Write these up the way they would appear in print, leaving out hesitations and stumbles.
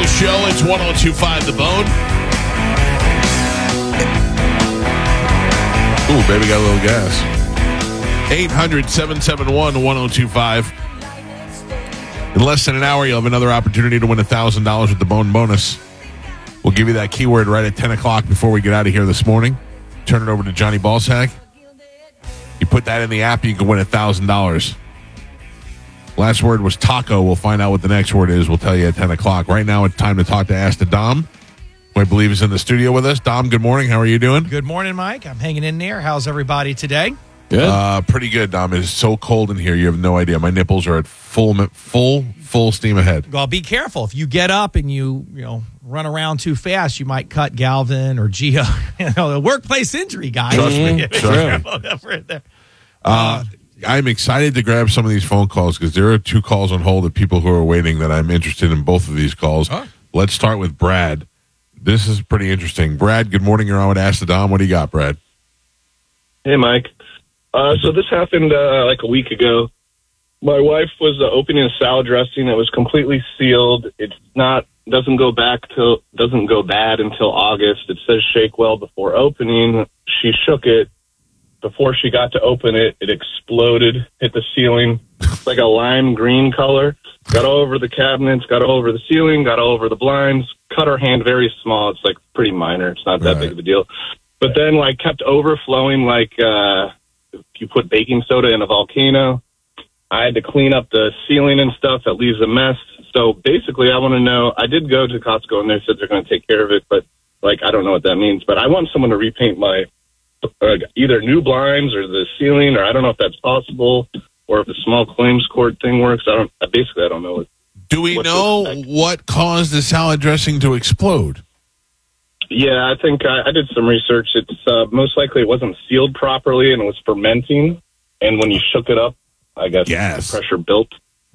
the show. It's 102.5 The Bone. Ooh, baby got a little gas. 800-771-1025. In less than an hour, you'll have another opportunity to win $1,000 with the Bone bonus. We'll give you that keyword right at 10 o'clock before we get out of here this morning. Turn it over to Johnny Ballsack. You put that in the app, you can win $1,000. Last word was taco. We'll find out what the next word is. We'll tell you at 10 o'clock. Right now, it's time to talk to Ask the Dom, who I believe is in the studio with us. Dom, good morning. How are you doing? Good morning, Mike. I'm hanging in there. How's everybody today? Good. Pretty good, Dom. It is so cold in here. You have no idea. My nipples are at full steam ahead. Well, be careful. If you get up and you run around too fast, you might cut Galvin or Gio. A workplace injury, guys. Trust me. I'm excited to grab some of these phone calls because there are 2 calls on hold of people who are waiting that I'm interested in both of these calls. Huh? Let's start with Brad. This is pretty interesting. Brad, good morning. You're on with Ask the Dom. What do you got, Brad? Hey, Mike. So this happened like a week ago. My wife was opening a salad dressing. It was completely sealed. Doesn't go bad until August. It says shake well before opening. She shook it. Before she got to open it, it exploded, hit the ceiling. It's like a lime green color. Got all over the cabinets, got all over the ceiling, got all over the blinds. Cut her hand very small. It's like pretty minor. It's not that big of a deal. But then kept overflowing like if you put baking soda in a volcano. I had to clean up the ceiling and stuff. That leaves a mess. So basically, I want to know, I did go to Costco and they said they're going to take care of it, but I don't know what that means. But I want someone to repaint my either new blinds or the ceiling, or I don't know if that's possible, or if the small claims court thing works. I don't know. Do we know what caused the salad dressing to explode? Yeah, I think I did some research. It's most likely it wasn't sealed properly and it was fermenting. And when you shook it up, I guess the pressure built.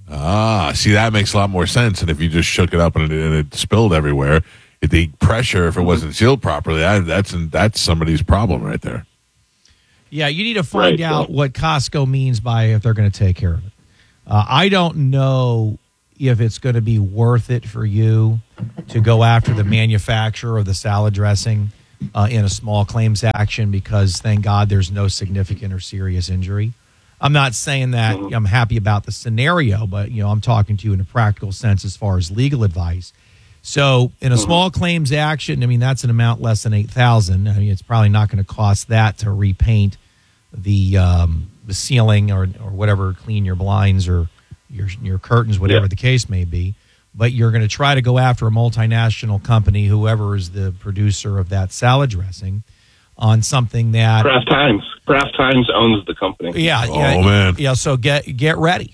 See, that makes a lot more sense than if you just shook it up and it spilled everywhere. The pressure, if it wasn't sealed properly, that's somebody's problem right there. Yeah, you need to find out what Costco means by if they're going to take care of it. I don't know if it's going to be worth it for you to go after the manufacturer of the salad dressing in a small claims action because, thank God, there's no significant or serious injury. I'm not saying that I'm happy about the scenario, but I'm talking to you in a practical sense as far as legal advice. So in a small claims action, that's an amount less than $8,000. It's probably not going to cost that to repaint the ceiling or whatever, clean your blinds or your curtains, whatever the case may be. But you're going to try to go after a multinational company, whoever is the producer of that salad dressing, on something that Kraft Heinz owns the company. Man. Yeah. So get ready.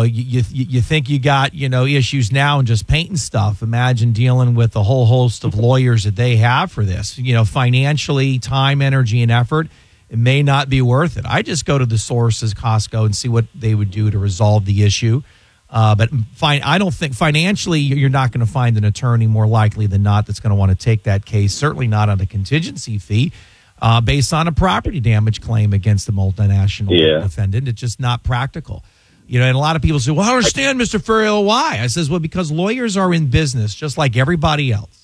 You think you got issues now and just painting stuff. Imagine dealing with a whole host of lawyers that they have for this. Financially, time, energy, and effort. It may not be worth it. I just go to the sources, Costco, and see what they would do to resolve the issue. But I don't think financially you're not going to find an attorney more likely than not that's going to want to take that case. Certainly not on a contingency fee. Based on a property damage claim against the multinational defendant. It's just not practical. And a lot of people say, well, I understand, Mr. Ferriero, why? I says, well, because lawyers are in business just like everybody else.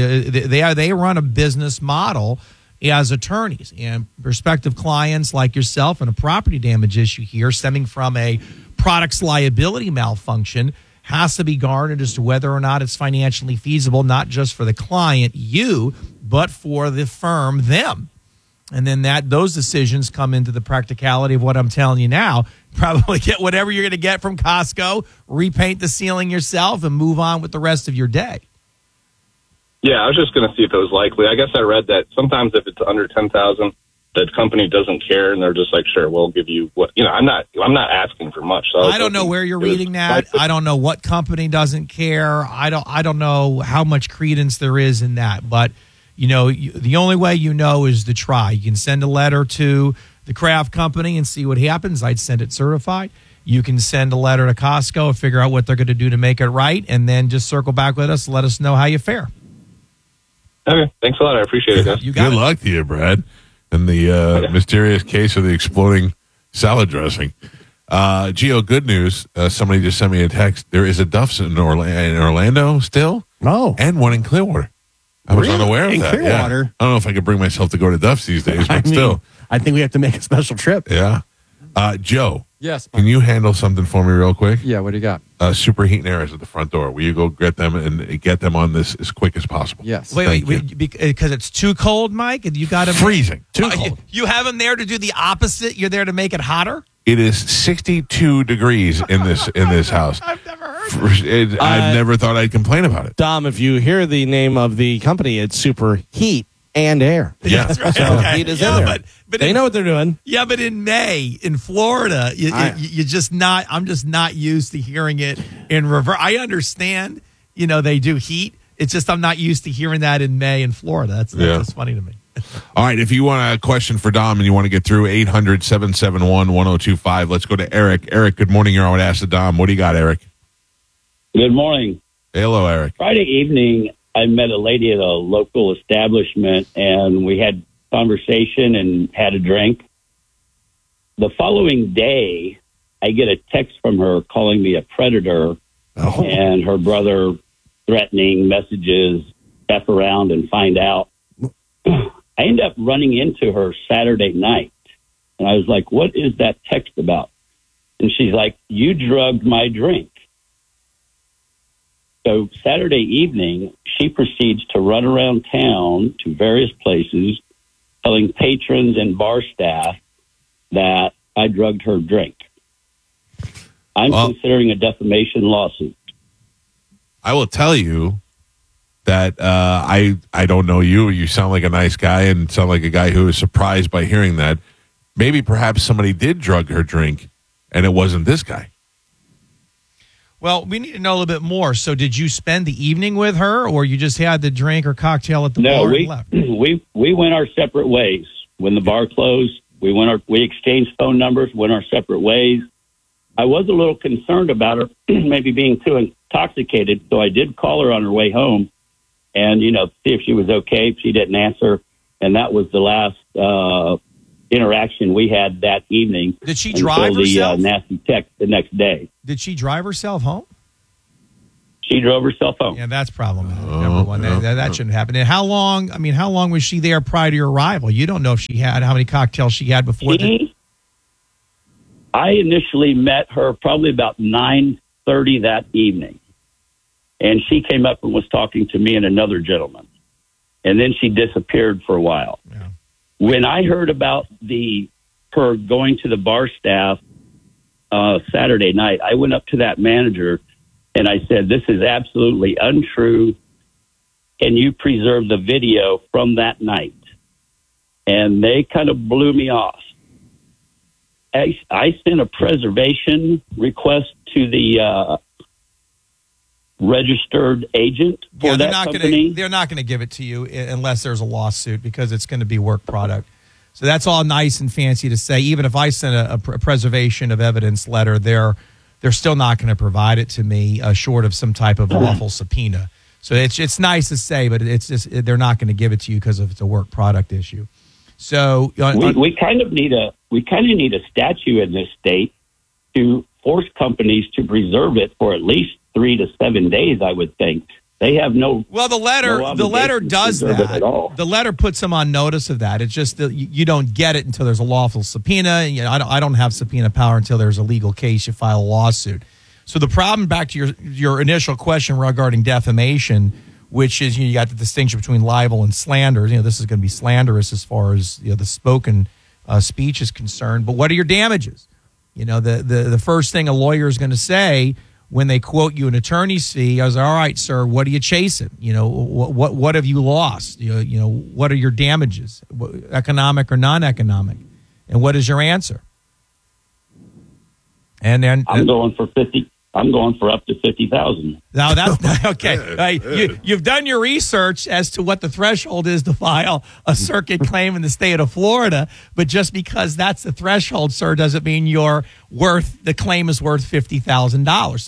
They run a business model as attorneys, and prospective clients like yourself and a property damage issue here stemming from a product's liability malfunction has to be garnered as to whether or not it's financially feasible, not just for the client, you, but for the firm, them. And then those decisions come into the practicality of what I'm telling you now. Probably get whatever you're going to get from Costco, repaint the ceiling yourself, and move on with the rest of your day. Yeah, I was just going to see if it was likely. I guess I read that sometimes if it's under $10,000, the company doesn't care, and they're just like, sure, we'll give you what. I'm not asking for much. So I don't know where you're reading that. I don't know what company doesn't care. I don't know how much credence there is in that, but. The only way is to try. You can send a letter to the Kraft company and see what happens. I'd send it certified. You can send a letter to Costco and figure out what they're going to do to make it right, and then just circle back with us and let us know how you fare. Okay. Thanks a lot. I appreciate it, guys. Good luck to you, Brad, in the mysterious case of the exploding salad dressing. Gio, good news. Somebody just sent me a text. There is a Duff's in Orlando still. Oh. and one in Clearwater. I was Really? unaware of In that. Clearwater? Yeah. I don't know if I could bring myself to go to Duff's these days, but still. I think we have to make a special trip. Yeah. Joe, Yes. can you handle something for me real quick? Yeah, what do you got? Superheat and Air is at the front door. Will you go get them and get them on this as quick as possible? Yes. Wait, Thank because it's too cold, Mike, and you got him Freezing. Too cold. You have him there to do the opposite. You're there to make it hotter. It is 62 degrees in this house. I've never heard. I never thought I'd complain about it. Dom, if you hear the name of the company, it's Super Heat and Air. Yeah. That's right. So Okay. heat is Yeah, in there. but They in- know what they're doing. Yeah, but in May in Florida, I- you just not. I'm just not used to hearing it in reverse. I understand, they do heat. It's just I'm not used to hearing that in May in Florida. That's just funny to me. All right. If you want a question for Dom and you want to get through 800-771-1025, let's go to Eric. Eric, good morning. You're on with Ask the Dom. What do you got, Eric? Good morning. Hello, Eric. Friday evening, I met a lady at a local establishment, and we had conversation and had a drink. The following day, I get a text from her calling me a predator, and her brother threatening messages, F around and find out. I end up running into her Saturday night, and I was like, what is that text about? And she's like, you drugged my drink. So Saturday evening, she proceeds to run around town to various places, telling patrons and bar staff that I drugged her drink. I'm considering a defamation lawsuit. I will tell you that I don't know you. You sound like a nice guy and sound like a guy who is surprised by hearing that. Maybe perhaps somebody did drug her drink and it wasn't this guy. Well, we need to know a little bit more. So, did you spend the evening with her, or you just had the drink or cocktail at the No, bar and left? we went our separate ways. When the bar closed, we exchanged phone numbers, went our separate ways. I was a little concerned about her maybe being too intoxicated, so I did call her on her way home and, see if she was okay. She didn't answer, and that was the last interaction we had that evening. Did she drive herself? The nasty text the next day. Did she drive herself home? She drove herself home. Yeah, that's problematic. Number one, that shouldn't happen. And how long was she there prior to your arrival? You don't know if she had how many cocktails she had before. I initially met her probably about 9:30 that evening, and she came up and was talking to me and another gentleman, and then she disappeared for a while. Yeah. When I heard about her going to the bar staff Saturday night, I went up to that manager and I said, "This is absolutely untrue. Can you preserve the video from that night?" And they kind of blew me off. I sent a preservation request to the registered agent for that company. They're not going to give it to you unless there's a lawsuit because it's going to be work product. So that's all nice and fancy to say. Even if I sent a preservation of evidence letter, they're still not going to provide it to me short of some type of lawful subpoena. So it's nice to say, but it's just they're not going to give it to you because it's a work product issue. So we kind of need a statute in this state to force companies to preserve it for at least 3 to 7 days. I would think they have no. Well, the letter does that. The letter puts them on notice of that. It's just that you don't get it until there's a lawful subpoena. I don't have subpoena power until there's a legal case. You file a lawsuit. So the problem, back to your initial question regarding defamation, which is you got the distinction between libel and slander. This is going to be slanderous as far as the spoken speech is concerned. But what are your damages? The first thing a lawyer is going to say when they quote you an attorney's fee is, "All right, sir, what are you chasing? What have you lost? What are your damages, economic or non-economic, and what is your answer?" And then I'm going for 50. I'm going for up to 50,000. Now that's okay. You've done your research as to what the threshold is to file a circuit claim in the state of Florida, but just because that's the threshold, sir, doesn't mean the claim is worth $50,000. So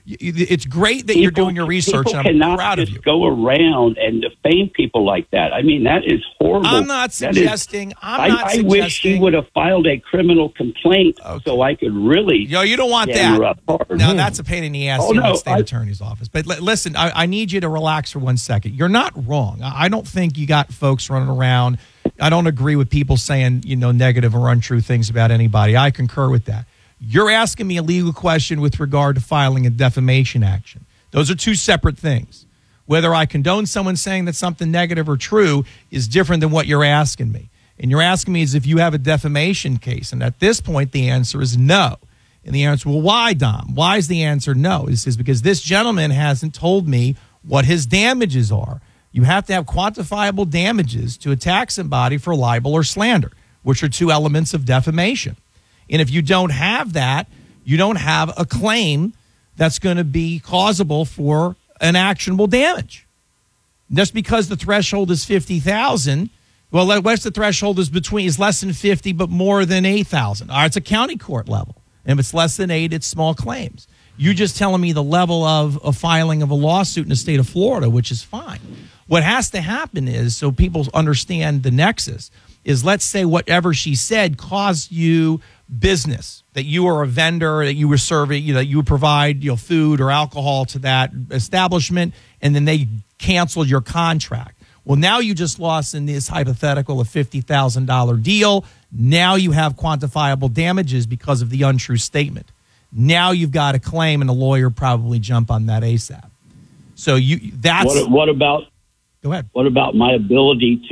It's great that you're doing your research, and I'm cannot proud of just you. go around and defame people like that. I mean, that is horrible. I'm not suggesting. I wish she would have filed a criminal complaint so I could really. You don't want jam her that. up hard. No, that's a pain in the ass Oh, in the no, state attorney's office. But listen, I need you to relax for 1 second. You're not wrong. I don't think you got folks running around. I don't agree with people saying, negative or untrue things about anybody. I concur with that. You're asking me a legal question with regard to filing a defamation action. Those are two separate things. Whether I condone someone saying that something negative or true is different than what you're asking me. And you're asking me as if you have a defamation case. And at this point, the answer is no. And the answer, well, why, Dom? Why is the answer no? It says because this gentleman hasn't told me what his damages are. You have to have quantifiable damages to attack somebody for libel or slander, which are two elements of defamation. And if you don't have that, you don't have a claim that's going to be causable for an actionable damage. Just because the threshold is $50,000, well, what's the threshold is less than 50, but more than 8,000. All right, it's a county court level. And if it's less than 8, it's small claims. You're just telling me the level of a filing of a lawsuit in the state of Florida, which is fine. What has to happen is, so people understand the nexus, is let's say whatever she said caused you business, that you are a vendor, that you were serving, you would provide food or alcohol to that establishment, and then they canceled your contract. Well, now you just lost in this hypothetical a $50,000 deal. Now you have quantifiable damages because of the untrue statement. Now you've got a claim, and a lawyer probably jump on that ASAP. So that's what about? Go ahead. What about my ability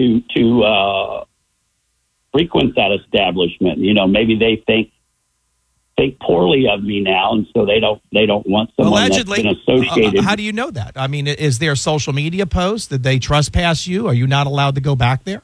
to frequent that establishment? Maybe they think poorly of me now, and so they don't want someone allegedly that's been associated. How do you know that? I mean, is there social media posts? Did they trespass you? Are you not allowed to go back there?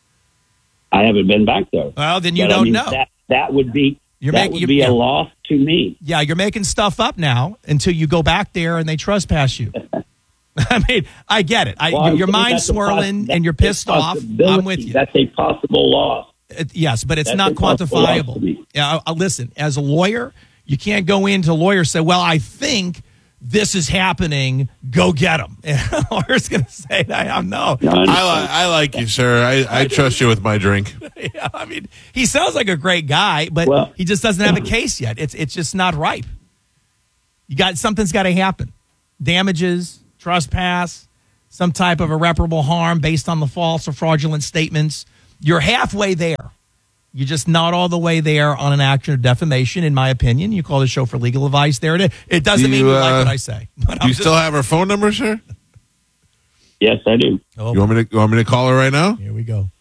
I haven't been back there. Well, then you don't know. That would be a loss to me. Yeah, you're making stuff up now until you go back there and they trespass you. I mean, I get it. Your mind's swirling and you're pissed off. I'm with you. That's a possible loss. Yes, but it's not quantifiable. Yeah, listen, as a lawyer, you can't go into a lawyer and say, well, I think this is happening. Go get him. And a lawyer's going to say, no. I like you, sir. I trust you with my drink. Yeah, I mean, he sounds like a great guy, but he just doesn't have a case yet. It's just not ripe. Something's got to happen. Damages, trespass, some type of irreparable harm based on the false or fraudulent statements. You're halfway there. You're just not all the way there on an action of defamation, in my opinion. You call the show for legal advice. There it is. It doesn't mean you like what I say. Do you still have her phone number, sir? Yes, I do. Oh. You want me to call her right now? Here we go.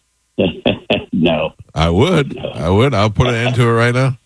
No. I would. I'll put an end to it right now.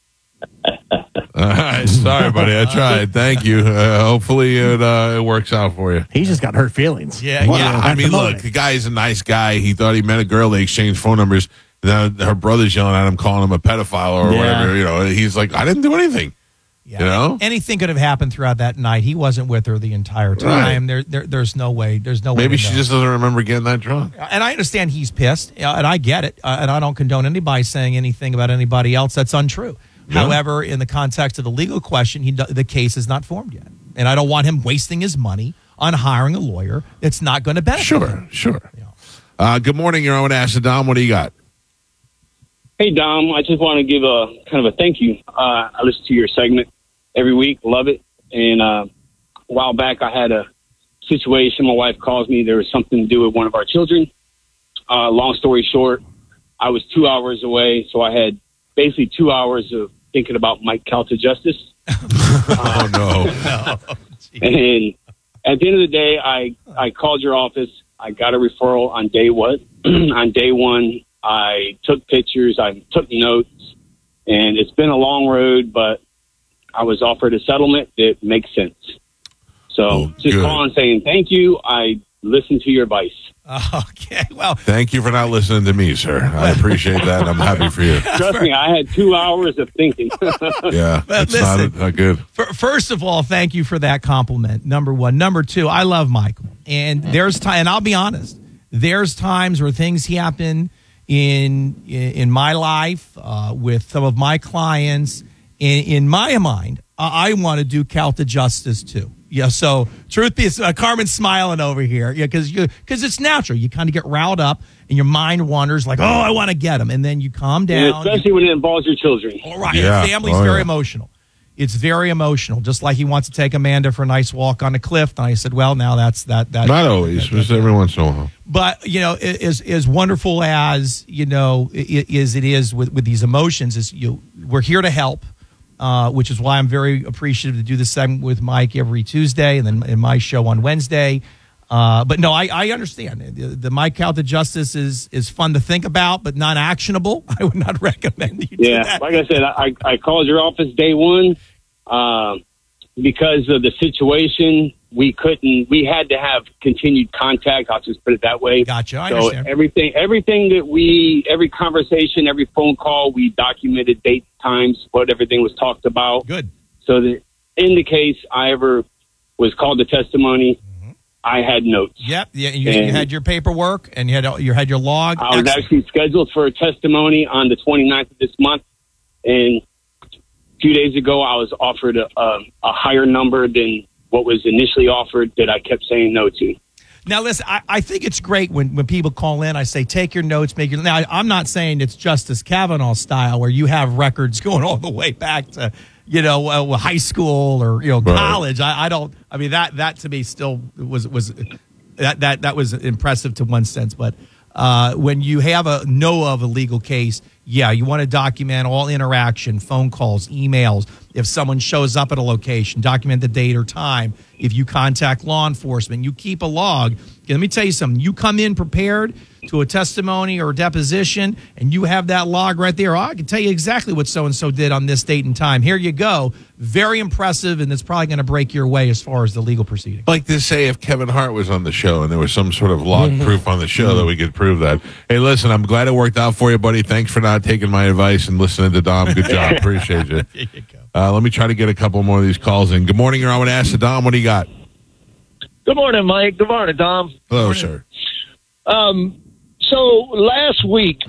All right. Sorry, buddy. I tried. Thank you. Hopefully it works out for you. He just got hurt feelings. Yeah. I mean, look, the guy's a nice guy. He thought he met a girl. They exchanged phone numbers. Now her brother's yelling at him, calling him a pedophile or whatever. He's like, I didn't do anything. Yeah. Anything could have happened throughout that night. He wasn't with her the entire time. Right. There's no way. There's no way. Maybe she just doesn't remember getting that drunk. And I understand he's pissed, and I get it. And I don't condone anybody saying anything about anybody else that's untrue. Yeah. However, in the context of the legal question, the case is not formed yet. And I don't want him wasting his money on hiring a lawyer that's not going to benefit him. Sure. Good morning, your own Acid Dom. What do you got? Hey, Dom. I just want to give a kind of a thank you. I listen to your segment every week. Love it. And a while back, I had a situation. My wife calls me. There was something to do with one of our children. Long story short, I was 2 hours away, so I had basically 2 hours of thinking about Mike Calta Justice. Oh, no. And at the end of the day, I called your office. I got a referral on day one. On day one, I took pictures. I took notes. And it's been a long road, but I was offered a settlement that makes sense. So just calling saying thank you. I listened to your advice. Okay, well. Thank you for not listening to me, sir. I appreciate that. I'm happy for you. Trust me, I had 2 hours of thinking. Yeah, that's not good. First of all, thank you for that compliment, number one. Number two, I love Michael. And there's time, and I'll be honest, there's times where things happen in my life with some of my clients. In my mind, I want to do Calta Justice too. Yeah, so truth be, Carmen's smiling over here. Yeah, because it's natural. You kind of get riled up, and your mind wanders like, oh, I want to get them, and then you calm down. Yeah, especially when it involves your children. All right, Yeah. family's very emotional. It's very emotional. Just like he wants to take Amanda for a nice walk on the cliff, and I said, well, now that's that. Not always, just every once in a while. But as wonderful as it is with these emotions, we're here to help. Which is why I'm very appreciative to do this segment with Mike every Tuesday and then in my show on Wednesday. But no, I understand. The Mike Calta Justice is fun to think about, but not actionable. I would not recommend you do that. Like I said, I called your office day one because of the situation. We had to have continued contact. I'll just put it that way. Gotcha. I so understand. everything that every conversation, every phone call, we documented dates, times, what everything was talked about. Good. So that in the case I ever was called to testimony, I had notes. Yep. Yeah. You had your paperwork and you had your log. I was actually scheduled for a testimony on the 29th of this month, and a few days ago I was offered a higher number than what was initially offered that I kept saying no to. Now, listen, I think it's great when people call in. I say, take your notes, Now, I'm not saying it's Justice Kavanaugh style where you have records going all the way back to, high school or, college. I don't. I mean, that to me still was that was impressive to one sense. But when you have a legal case, yeah, you want to document all interaction, phone calls, emails. If someone shows up at a location, document the date or time. If you contact law enforcement, you keep a log. Let me tell you something. You come in prepared to a testimony or a deposition, and you have that log right there. I can tell you exactly what so-and-so did on this date and time. Here you go. Very impressive, and it's probably going to break your way as far as the legal proceeding. Like to say if Kevin Hart was on the show and there was some sort of log proof on the show that we could prove that. Hey, listen, I'm glad it worked out for you, buddy. Thanks for not taking my advice and listening to Dom. Good job. Appreciate you. There you go. Let me try to get a couple more of these calls in. Good morning. You're on with Ask the Dom. What do you got? Good morning, Mike. Good morning, Dom. Hello, sir. So last week,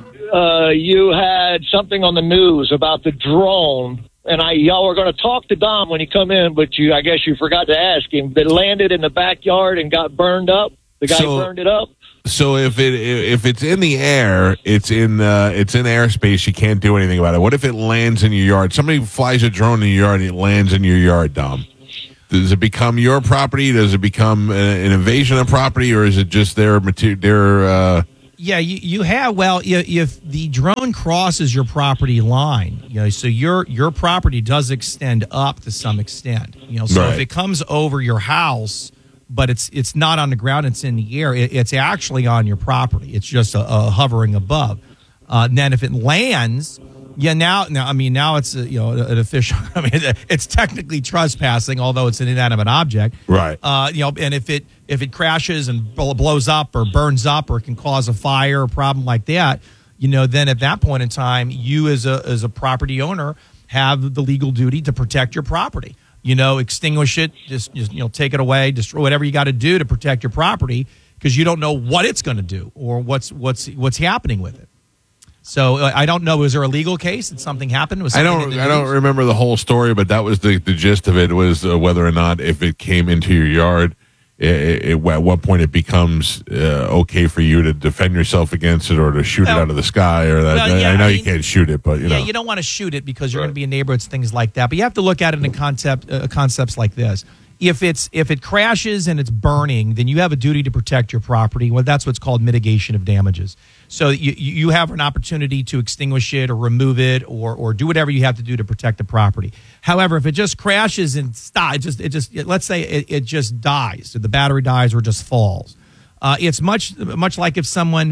you had something on the news about the drone, and y'all were going to talk to Dom when he come in, but I guess you forgot to ask him. That landed in the backyard and got burned up. The guy burned it up. So if it's in the air, it's in airspace. You can't do anything about it. What if it lands in your yard? Somebody flies a drone in your yard and it lands in your yard, Dom. Does it become your property? Does it become an invasion of property, or is it just their material? Yeah, you have. Well, if the drone crosses your property line, so your property does extend up to some extent. So Right. if it comes over your house, but it's not on the ground, it's in the air. It's actually on your property. It's just a hovering above. And then if it lands. Yeah, now it's an official. I mean, it's technically trespassing, although it's an inanimate object, Right. And if it crashes and blows up or burns up or can cause a fire or problem like that, then at that point in time, you as a property owner have the legal duty to protect your property. Extinguish it, just take it away, destroy whatever you got to do to protect your property because you don't know what it's going to do or what's happening with it. So I don't know. Was there a legal case? Did something happen? I don't remember the whole story, but that was the gist of it. Was whether or not if it came into your yard, at what point it becomes okay for you to defend yourself against it or to shoot it out of the sky or that. I know you can't shoot it, but you don't want to shoot it because you're going to be in neighborhoods, things like that. But you have to look at it in concepts like this. If it crashes and it's burning, then you have a duty to protect your property. Well, that's what's called mitigation of damages. So you have an opportunity to extinguish it or remove it or do whatever you have to do to protect the property. However, if it just crashes and stops, let's say it just dies, so the battery dies or just falls. It's much like if someone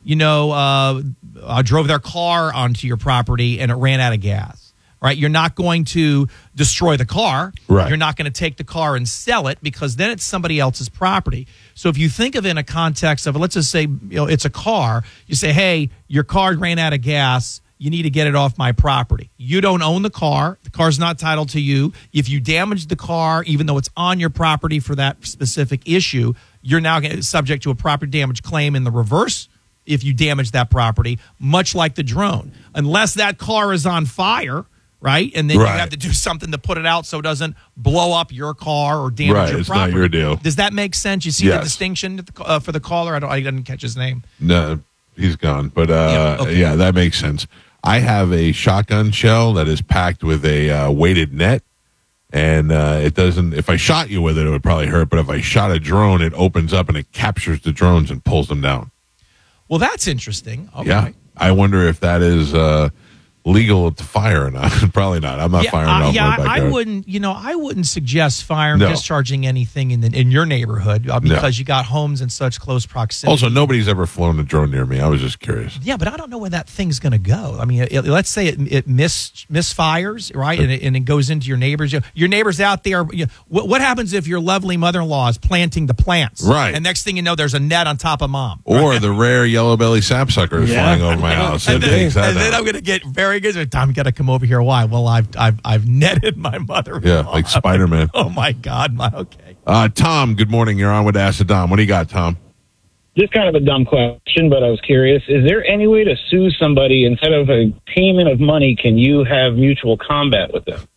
drove their car onto your property and it ran out of gas. Right, you're not going to destroy the car. Right. You're not going to take the car and sell it because then it's somebody else's property. So if you think of it in a context of, let's just say, it's a car. You say, hey, your car ran out of gas. You need to get it off my property. You don't own the car. The car's not titled to you. If you damage the car, even though it's on your property for that specific issue, you're now subject to a property damage claim in the reverse if you damage that property, much like the drone. Unless that car is on fire, right? And then Right. you have to do something to put it out so it doesn't blow up your car or damage Right, your it's property. not your deal. Does that make sense? You see Yes. the distinction for the caller? I didn't catch his name. No, he's gone. But Yeah, okay. yeah, that makes sense. I have a shotgun shell that is packed with a weighted net, and it doesn't. If I shot you with it, it would probably hurt. But if I shot a drone, it opens up and it captures the drones and pulls them down. Well, that's interesting. Okay. Yeah, I wonder if that is legal to fire or not. Probably not. I'm not firing off my I backyard. wouldn't. I wouldn't suggest firing, No. discharging anything in your neighborhood because you got homes in such close proximity. Also, nobody's ever flown a drone near me. I was just curious. Yeah, but I don't know where that thing's going to go. I mean, let's say it misfires, right, and it goes into your neighbors. Your neighbors out there. What happens if your lovely mother-in-law is planting the plants, Right. And next thing you know, there's a net on top of mom, Or the rare yellow belly sapsucker is flying over my house. and It then, takes that and then down. I'm going to get very good. Tom, you got to come over here. Why? Well, I've netted my mother-in-law. Yeah, like Spider-Man. Oh my God, okay. Tom, good morning. You're on with Ask the Dom. What do you got, Tom? Just kind of a dumb question, but I was curious. Is there any way to sue somebody instead of a payment of money? Can you have mutual combat with them?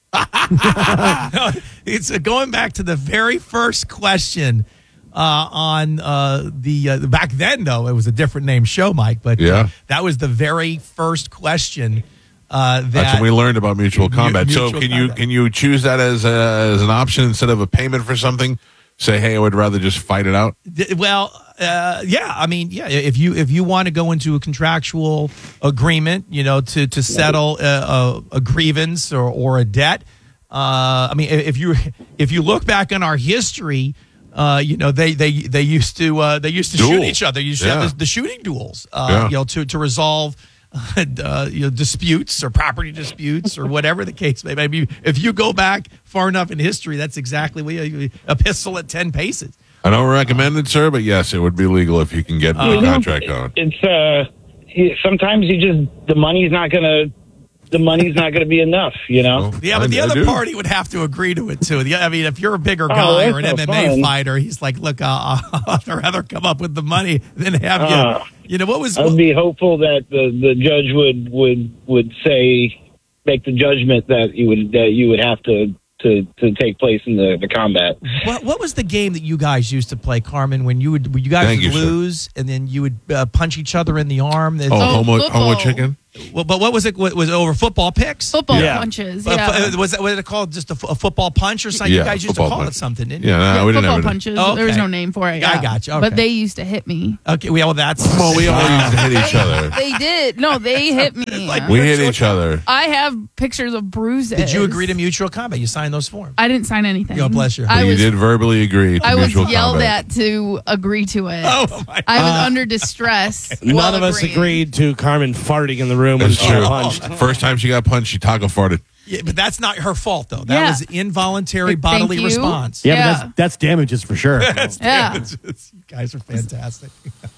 It's going back to the very first question on the back then, though it was a different name show, Mike. But Yeah. that was the very first question. That That's what we learned about mutual combat. So mutual can combat. you choose that as an option instead of a payment for something? Say, hey, I would rather just fight it out. Well, yeah. I mean, yeah. If you want to go into a contractual agreement, to settle a grievance or a debt. I mean, if you look back on our history, they used to Duel. shoot each other. You used to Yeah. have the shooting duels. Yeah. To resolve. Disputes or property disputes or whatever the case may be. If you go back far enough in history, that's exactly what a pistol at 10 paces. I don't recommend it, sir, but yes, it would be legal if you can get the contract on. It's sometimes the money's not gonna be enough, Well, Yeah, but the I other do. party would have to agree to it too. I mean, if you're a bigger guy or an that's no MMA fun. fighter, he's like, "Look, I'd rather come up with the money than have you." What was? I would be hopeful that the judge would say make the judgment that you would have to take place in the combat. What was the game that you guys used to play, Carmen? When you guys Thank would you, sir. lose and then you would punch each other in the arm? Homo football. chicken? Well, but what was it? Was it over football picks? Football Yeah. punches. Was Yeah. it called just a football punch or something? Yeah, You guys used to football call punch. it something, didn't you? Yeah, no, Yeah, we didn't football have it. punches. Oh, There was okay. no name for it. I Yeah. got you. Okay. But they used to hit me. Okay, well, that's Well, we all used to hit each other. They did. No, they hit me. We hit each other. I have pictures of bruises. Did you agree to mutual combat? You signed those forms. I didn't sign anything. God bless you. I But you was did verbally agree to I was mutual yelled combat. at to agree to it. Oh my! I was under distress. None while of us agreeing. agreed to Carmen farting in the room when That's she true. got punched. First time she got punched, she taco farted. Yeah, but that's not her fault, though. That Yeah. was involuntary Thank bodily you. response. Yeah, Yeah. but that's damages for sure. Yeah, You guys are fantastic.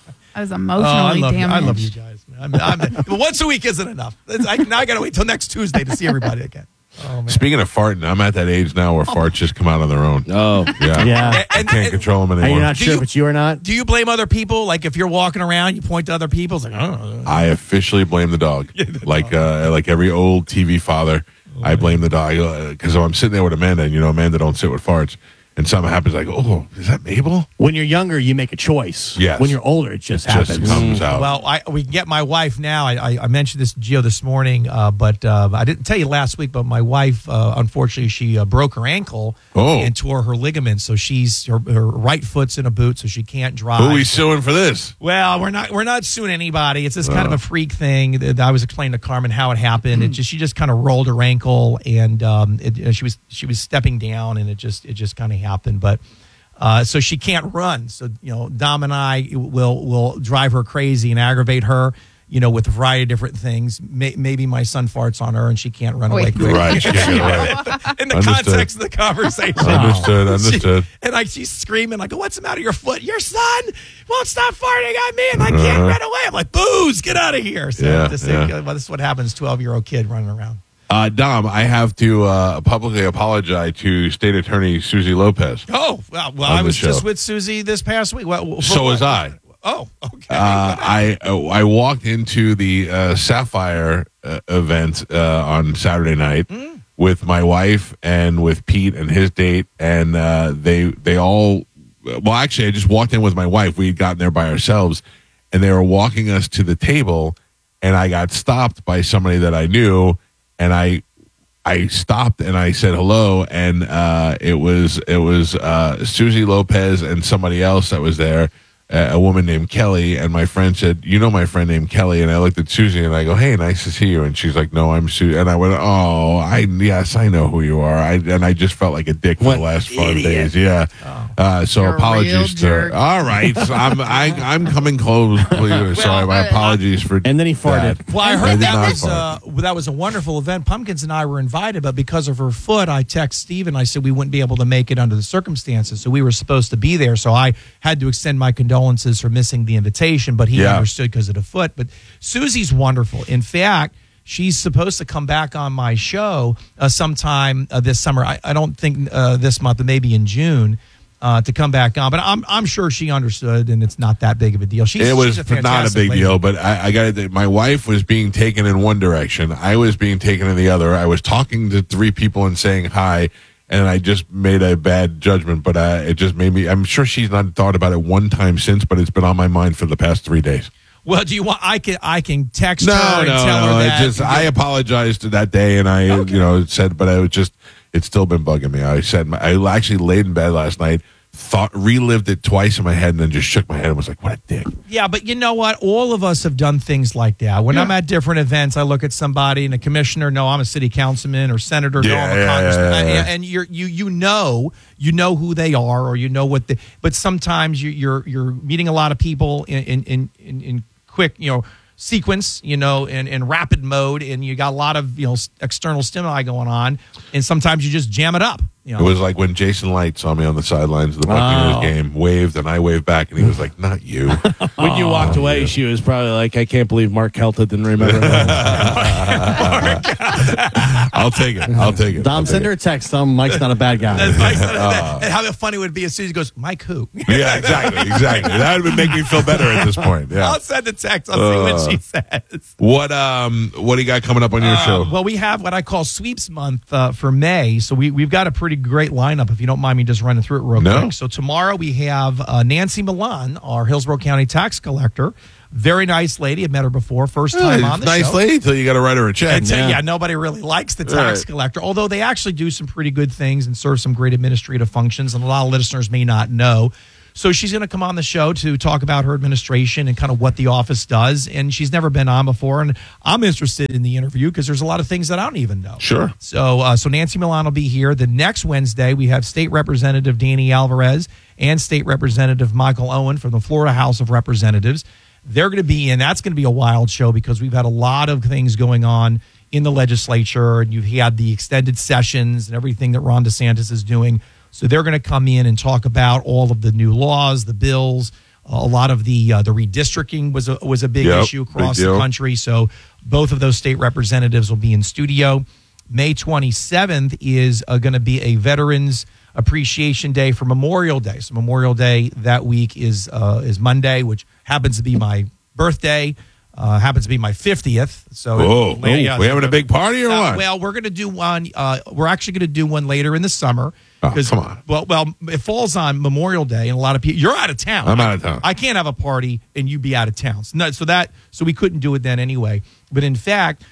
I was Oh, I emotionally love you. damaged. I love you guys. Man. But once a week isn't enough. Now I got to wait till next Tuesday to see everybody again. Oh man. Speaking of farting, I'm at that age now where farts just come out on their own. Oh, Yeah. yeah. I can't control them And anymore. you're not Do sure you- if it's you or not? Do you blame other people? Like if you're walking around, you point to other people. It's like, oh, I officially blame the dog. Like every old TV father, I blame the dog because I'm sitting there with Amanda, and Amanda don't sit with farts, and something happens. I go, "Oh, is that Mabel?" When you're younger, you make a choice. Yes. When you're older, it just Just happens. comes out. Well, we can get my wife now. I mentioned this to Gio this morning, but I didn't tell you last week. But my wife, unfortunately, she broke her ankle and tore her ligaments. So her right foot's in a boot, so she can't drive. Who are we suing for this? Well, we're not suing anybody. It's just kind of a freak thing. That I was explaining to Carmen how it happened. She just kind of rolled her ankle, and she was stepping down, and it just kind of happened. But so she can't run. So Dom and I will drive her crazy and aggravate her. With a variety of different things. Maybe my son farts on her and she can't run away quick. Right, she can't get away. In the Understood. context of the conversation. Understood. She's screaming like, "What's the matter? Your foot? Your son won't stop farting on me, and I can't run away." I'm like, "Booze, get out of here!" So this is what happens. 12-year-old kid running around. Dom, I have to publicly apologize to State Attorney Susie Lopez. Oh well, On I the was show. just with Susie this past week. So was I. Oh, okay. I walked into the Sapphire event on Saturday night with my wife and with Pete and his date, and they all. Well, actually, I just walked in with my wife. We had gotten there by ourselves, and they were walking us to the table, and I got stopped by somebody that I knew, and I stopped and I said hello, and it was Susie Lopez and somebody else that was there, a woman named Kelly, and my friend said, "You know my friend named Kelly?" And I looked at Susie and I go, "Hey, nice to see you." And she's like, "No, I'm Susie." And I went, "Oh, yes, I know who you are." And I just felt like a dick for the last 5 days. Yeah. So You're a apologies real to. jerk. All right, so I'm coming close. Sorry, my apologies for. And then he farted. that. Well, I I heard did not that was a wonderful event. Pumpkins and I were invited, but because of her foot, I texted Steve and I said we wouldn't be able to make it under the circumstances. So we were supposed to be there. So I had to extend my condolences for missing the invitation, but he understood because of the foot. But Susie's wonderful. In fact, she's supposed to come back on my show sometime this summer. I don't think this month, but maybe in June. To come back on, but I'm sure she understood, and it's not that big of a deal. It was she's a not a fantastic big lady. deal, but I got it. My wife was being taken in one direction. I was being taken in the other. I was talking to 3 people and saying hi, and I just made a bad judgment, but it just made me. I'm sure she's not thought about it one time since, but it's been on my mind for the past 3 days. Well, do you want? I can text her and tell her that. I apologized that day, and I said, but I was just. It's still been bugging me. I actually laid in bed last night, relived it twice in my head, and then just shook my head and was like, "What a dick." Yeah, but you know what? All of us have done things like that. When I'm at different events, I look at somebody and a commissioner. No, I'm a city councilman or senator. No, I'm a congressman. And you know who they are, or you know what. But sometimes you're meeting a lot of people in quick sequence, in rapid mode, and you got a lot of external stimuli going on, and sometimes you just jam it up. It was like when Jason Light saw me on the sidelines of the Buccaneers game, waved, and I waved back, and he was like, "Not you." When you walked away, she was probably like, "I can't believe Mark Kelta didn't remember that." I'll take it. Dom, send her a text. Tell him Mike's not a bad guy. And how funny would it be if Susie goes, "Mike who?" Yeah, exactly. That would make me feel better at this point. Yeah. I'll send a text. I'll see what she says. What do you got coming up on your show? Well, we have what I call Sweeps Month for May. So we've got a pretty great lineup, if you don't mind me just running through it real quick. So tomorrow we have Nancy Milan, our Hillsborough County tax collector. Very nice lady. I've met her before. First time on the show. Nice lady till you got to write her a check. Nobody really likes the tax collector, although they actually do some pretty good things and serve some great administrative functions, and a lot of listeners may not know. So she's going to come on the show to talk about her administration and kind of what the office does. And she's never been on before. And I'm interested in the interview because there's a lot of things that I don't even know. Sure. So Nancy Milan will be here. The next Wednesday, we have State Representative Danny Alvarez and State Representative Michael Owen from the Florida House of Representatives. They're going to be in. That's going to be a wild show because we've had a lot of things going on in the legislature. And you've had the extended sessions and everything that Ron DeSantis is doing. So they're going to come in and talk about all of the new laws, the bills. A lot of the redistricting was a big issue across the country. So both of those state representatives will be in studio. May 27th is going to be a Veterans Appreciation Day for Memorial Day. So Memorial Day that week is Monday, which happens to be my birthday. Happens to be my 50th. So we having a big party or what? Well, we're going to do one. We're actually going to do one later in the summer. Come on. Well, it falls on Memorial Day, and a lot of people. You're out of town. I'm out of town. I can't have a party and you be out of town. So we couldn't do it then anyway. But in fact,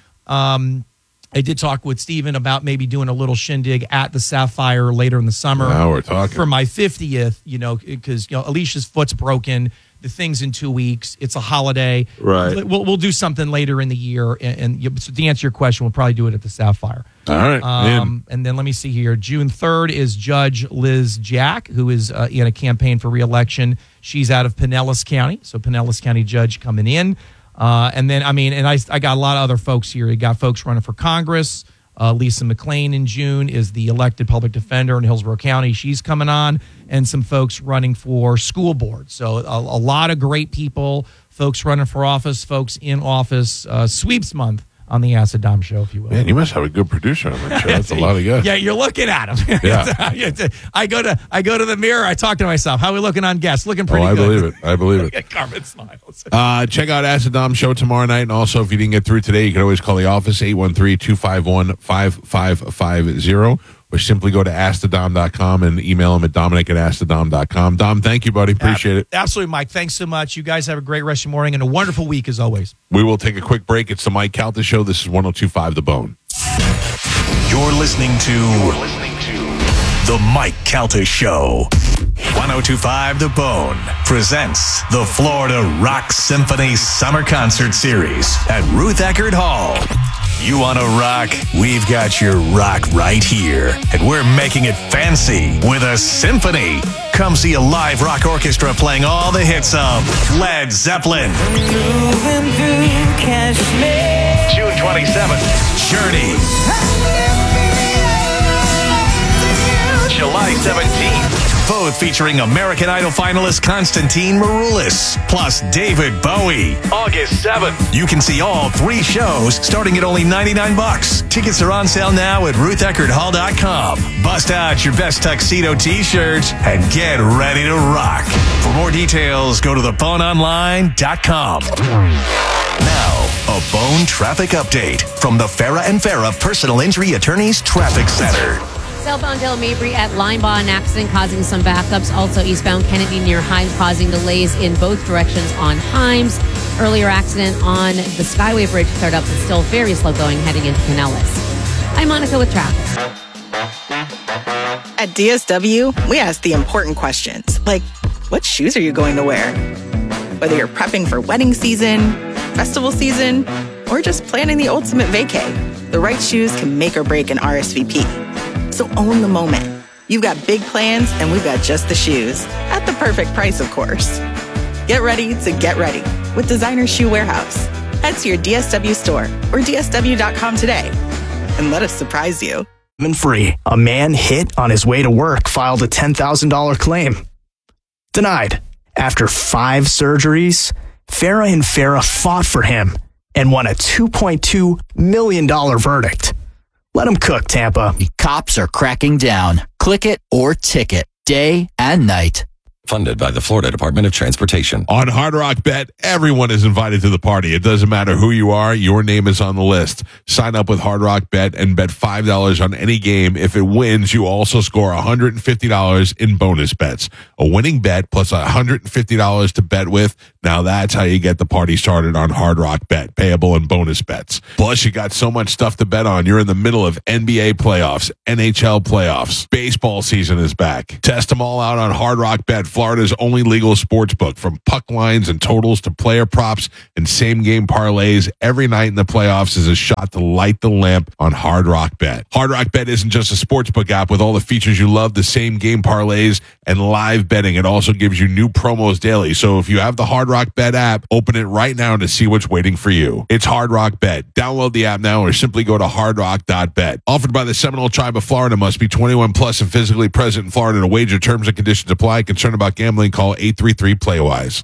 I did talk with Stephen about maybe doing a little shindig at the Sapphire later in the summer. Now we're talking for my 50th. Because Alicia's foot's broken. The thing's in 2 weeks. It's a holiday. Right. We'll do something later in the year. And so to answer your question, we'll probably do it at the Sapphire. All right. And then let me see here. June 3rd is Judge Liz Jack, who is in a campaign for re-election. She's out of Pinellas County. So Pinellas County judge coming in. And then, I got a lot of other folks here. You got folks running for Congress. Lisa McClain in June is the elected public defender in Hillsborough County. She's coming on. And some folks running for school board. So a lot of great people, folks running for office, folks in office. Sweeps Month on the Ask the Dom show, if you will. Man, you must have a good producer on that show. That's a lot of guests. Yeah, you're looking at him. Yeah. I go to the mirror. I talk to myself. How are we looking on guests? Looking pretty I good. believe it. I believe it. Carmen smiles. Check out Ask the Dom show tomorrow night. And also, if you didn't get through today, you can always call the office, 813-251-5550. Or simply go to AskTheDom.com and email him at Dominic@AskTheDom.com. Dom, thank you, buddy. Appreciate it. Absolutely, Mike. Thanks so much. You guys have a great rest of your morning and a wonderful week as always. We will take a quick break. It's the Mike Calta Show. This is 102.5 The Bone. You're listening to The Mike Calta Show. 102.5 The Bone presents the Florida Rock Symphony Summer Concert Series at Ruth Eckerd Hall. You want to rock? We've got your rock right here. And we're making it fancy with a symphony. Come see a live rock orchestra playing all the hits of Led Zeppelin. June 27th, Journey. July 17th. Both featuring American Idol finalist Konstantin Maroulis, plus David Bowie. August 7th. You can see all 3 shows starting at only $99. Tickets are on sale now at RuthEckerdHall.com. Bust out your best tuxedo t-shirt and get ready to rock. For more details, go to theboneonline.com. Now, a Bone traffic update from the Farah and Farah Personal Injury Attorneys Traffic Center. Southbound Dale Mabry at Linebaugh, an accident causing some backups. Also eastbound Kennedy near Himes causing delays in both directions on Himes. Earlier accident on the Skyway Bridge cleared up, but still very slow going heading into Pinellas. I'm Monica with traffic. At DSW, we ask the important questions, like what shoes are you going to wear? Whether you're prepping for wedding season, festival season, or just planning the ultimate vacay, the right shoes can make or break an RSVP. So own the moment. You've got big plans, and we've got just the shoes. At the perfect price, of course. Get ready to get ready with Designer Shoe Warehouse. Head to your DSW store or DSW.com today and let us surprise you. Free. A man hit on his way to work filed a $10,000 claim. Denied. After 5 surgeries, Farah and Farah fought for him and won a $2.2 million verdict. Let them cook, Tampa. Cops are cracking down. Click it or ticket, day and night. Funded by the Florida Department of Transportation. On Hard Rock Bet, everyone is invited to the party. It doesn't matter who you are, your name is on the list. Sign up with Hard Rock Bet and bet $5 on any game. If it wins, you also score $150 in bonus bets. A winning bet plus $150 to bet with. Now that's how you get the party started on Hard Rock Bet, payable in bonus bets. Plus, you got so much stuff to bet on. You're in the middle of NBA playoffs, NHL playoffs. Baseball season is back. Test them all out on Hard Rock Bet, Florida's only legal sports book. From puck lines and totals to player props and same-game parlays, every night in the playoffs is a shot to light the lamp on Hard Rock Bet. Hard Rock Bet isn't just a sportsbook app with all the features you love, the same-game parlays and live betting. It also gives you new promos daily. So if you have the Hard Rock Bet app, open it right now to see what's waiting for you. It's Hard Rock Bet. Download the app now or simply go to hardrock.bet. Offered by the Seminole Tribe of Florida. Must be 21 plus and physically present in Florida to wager. Terms and conditions apply. Concerned about gambling? Call 833-PLAY-WISE.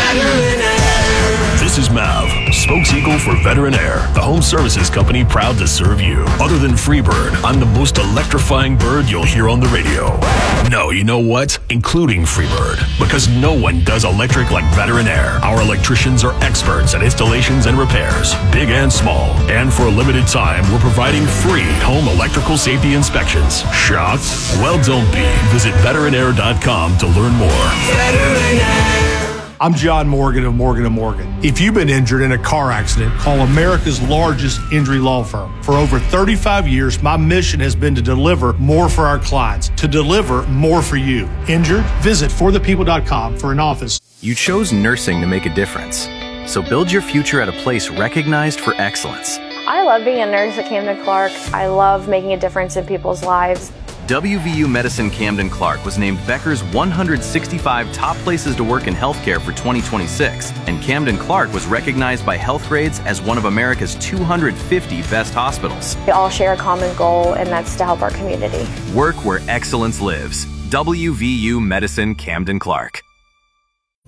This is Mav, spokeseagle for Veteran Air, the home services company proud to serve you. Other than Freebird, I'm the most electrifying bird you'll hear on the radio. No, you know what? Including Freebird, because no one does electric like Veteran Air. Our electricians are experts at installations and repairs, big and small. And for a limited time, we're providing free home electrical safety inspections. Shocked? Well, don't be. Visit veteranair.com to learn more. Veteran Air. I'm John Morgan of Morgan & Morgan. If you've been injured in a car accident, call America's largest injury law firm. For over 35 years, my mission has been to deliver more for our clients, to deliver more for you. Injured? Visit forthepeople.com for an office. You chose nursing to make a difference. So build your future at a place recognized for excellence. I love being a nurse at Camden Clark. I love making a difference in people's lives. WVU Medicine Camden Clark was named Becker's 165 top places to work in healthcare for 2026, and Camden Clark was recognized by Healthgrades as one of America's 250 best hospitals. We all share a common goal, and that's to help our community. Work where excellence lives. WVU Medicine Camden Clark.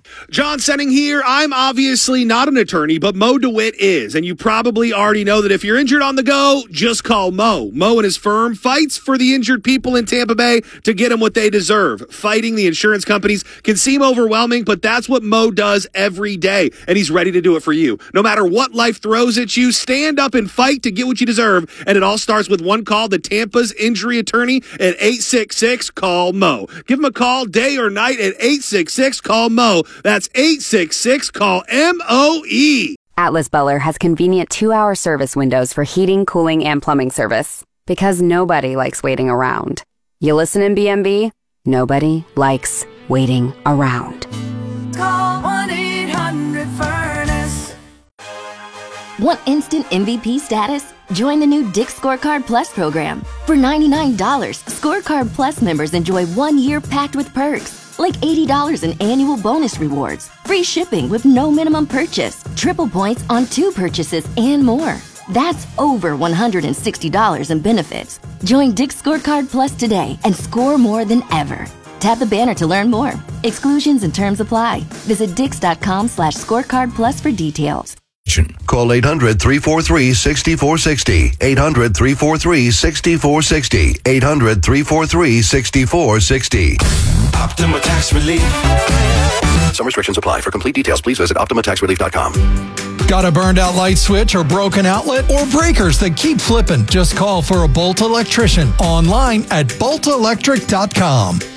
John Senning here. I'm obviously not an attorney, but Mo DeWitt is. And you probably already know that if you're injured on the go, just call Mo. Mo and his firm fights for the injured people in Tampa Bay to get them what they deserve. Fighting the insurance companies can seem overwhelming, but that's what Mo does every day. And he's ready to do it for you. No matter what life throws at you, stand up and fight to get what you deserve. And it all starts with one call to Tampa's injury attorney at 866-CALL-MO. Give him a call day or night at 866-CALL-MO. That's 866-CALL-MOE. Atlas Butler has convenient 2-hour service windows for heating, cooling, and plumbing service. Because nobody likes waiting around. You listen in BMB? Nobody likes waiting around. Call 1-800-FURNACE. Want instant MVP status? Join the new Dick's Scorecard Plus program. For $99, Scorecard Plus members enjoy 1 year packed with perks. Like $80 in annual bonus rewards, free shipping with no minimum purchase, triple points on 2 purchases, and more. That's over $160 in benefits. Join Dick's Scorecard Plus today and score more than ever. Tap the banner to learn more. Exclusions and terms apply. Visit dix.com/scorecard plus for details. Call 800-343-6460. 800-343-6460. 800-343-6460. Optima Tax Relief. Some restrictions apply. For complete details, please visit OptimaTaxRelief.com. Got a burned out light switch or broken outlet or breakers that keep flipping? Just call for a Bolt electrician online at boltelectric.com.